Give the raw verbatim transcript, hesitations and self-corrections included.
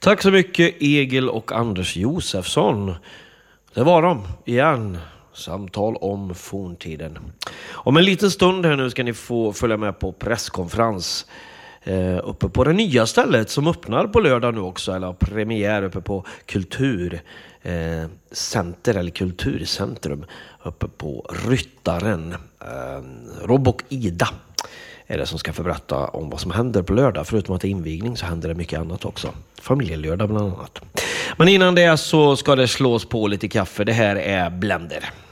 Tack så mycket Egil och Anders Josefsson. Det var de igen. Samtal om forntiden. Om en liten stund här nu ska ni få följa med på presskonferens eh, uppe på det nya stället som öppnar på lördag nu också, eller premiär uppe på Kultur eh, Center eller Kulturcentrum uppe på Ryttaren. Eh, Rob och Ida är det som ska få berätta om vad som händer på lördag. Förutom att det är invigning så händer det mycket annat också. Familjelördag bland annat. Men innan det så ska det slås på lite kaffe. Det här är Blender.